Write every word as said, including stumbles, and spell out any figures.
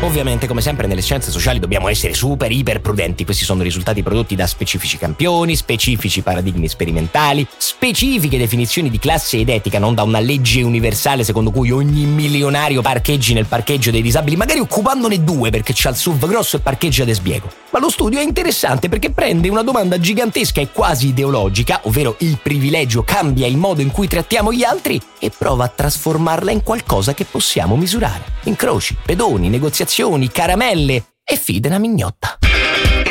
Ovviamente, come sempre nelle scienze sociali, dobbiamo essere super iper prudenti. Questi sono risultati prodotti da specifici campioni, specifici paradigmi sperimentali, specifiche definizioni di classe ed etica, non da una legge universale secondo cui ogni milionario parcheggi nel parcheggio dei disabili, magari occupandone due perché c'ha il S U V grosso e parcheggia de sbiego. Ma lo studio è interessante perché prende una domanda gigantesca e quasi ideologica, ovvero il privilegio cambia il modo in cui trattiamo gli altri, e prova a trasformarla in qualcosa che possiamo misurare. Incroci, pedoni, negoziazioni, caramelle e fide una mignotta.